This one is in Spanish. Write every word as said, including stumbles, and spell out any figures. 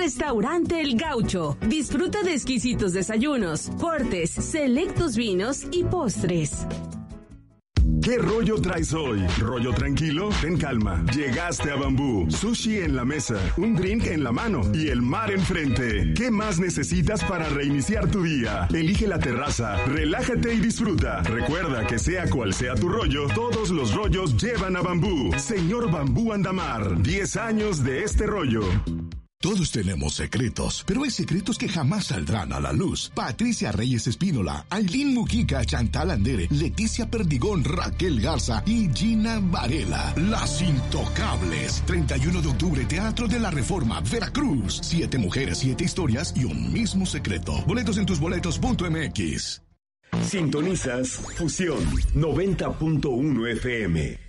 Restaurante El Gaucho. Disfruta de exquisitos desayunos, cortes, selectos vinos y postres. ¿Qué rollo traes hoy? ¿Rollo tranquilo? Ten calma. Llegaste a Bambú. Sushi en la mesa, un drink en la mano y el mar enfrente. ¿Qué más necesitas para reiniciar tu día? Elige la terraza, relájate y disfruta. Recuerda que sea cual sea tu rollo, todos los rollos llevan a Bambú. Señor Bambú Andamar, diez años de este rollo. Todos tenemos secretos, pero hay secretos que jamás saldrán a la luz. Patricia Reyes Espínola, Ailín Mujica, Chantal Andere, Leticia Perdigón, Raquel Garza y Gina Varela. Las Intocables. treinta y uno de octubre, Teatro de la Reforma, Veracruz. Siete mujeres, siete historias y un mismo secreto. Boletos en tusboletos punto m x. Sintonizas Fusión noventa punto uno F M.